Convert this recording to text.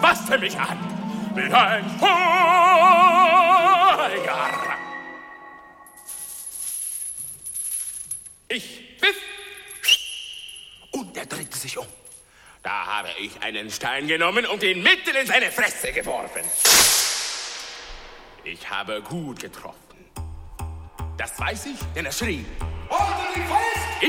fasste mich an, wie ein Feuer. Ich biff, und er drehte sich um. Da habe ich einen Stein genommen und ihn mitten in seine Fresse geworfen. Ich habe gut getroffen. Das weiß ich, denn er schrie: Haltet die fest!